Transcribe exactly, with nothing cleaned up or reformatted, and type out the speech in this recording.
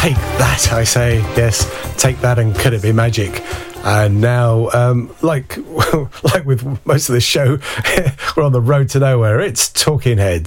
take that, I say. Yes, take that, and could it be magic? And now, um, like like with most of this show, we're on the road to nowhere. It's Talking Heads.